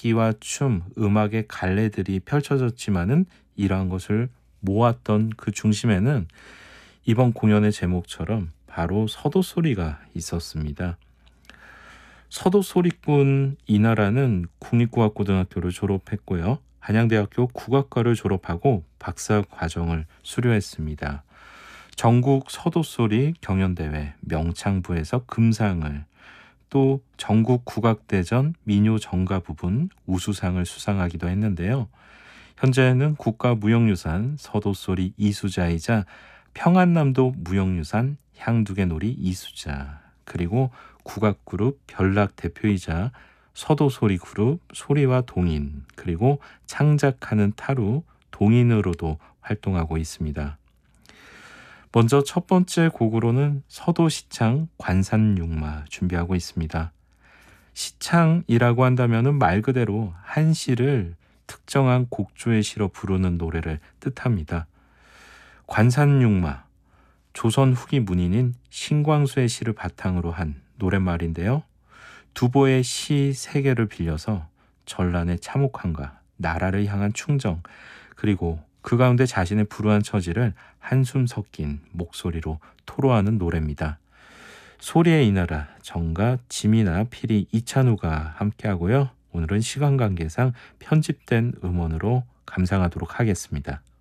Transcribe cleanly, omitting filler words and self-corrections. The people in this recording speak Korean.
악기와 춤, 음악의 갈래들이 펼쳐졌지만은 이러한 것을 모았던 그 중심에는 이번 공연의 제목처럼 바로 서도소리가 있었습니다. 서도소리꾼 이나라는 국립국악고등학교를 졸업했고요. 한양대학교 국악과를 졸업하고 박사 과정을 수료했습니다. 전국 서도소리 경연대회 명창부에서 금상을, 또 전국 국악대전 민요 정가 부분 우수상을 수상하기도 했는데요. 현재는 국가무형유산 서도소리 이수자이자 평안남도 무형유산 향두개놀이 이수자, 그리고 국악그룹 별락 대표이자 서도소리 그룹 소리와 동인, 그리고 창작하는 타루 동인으로도 활동하고 있습니다. 먼저 첫 번째 곡으로는 서도시창 관산육마 준비하고 있습니다. 시창이라고 한다면 말 그대로 한 시를 특정한 곡조에 실어 부르는 노래를 뜻합니다. 관산육마, 조선 후기 문인인 신광수의 시를 바탕으로 한 노랫말인데요. 두보의 시 세 개를 빌려서 전란의 참혹함과 나라를 향한 충정, 그리고 그 가운데 자신의 불우한 처지를 한숨 섞인 목소리로 토로하는 노래입니다. 소리의 이나라, 정가, 지미나 피리, 이찬우가 함께하고요. 오늘은 시간 관계상 편집된 음원으로 감상하도록 하겠습니다.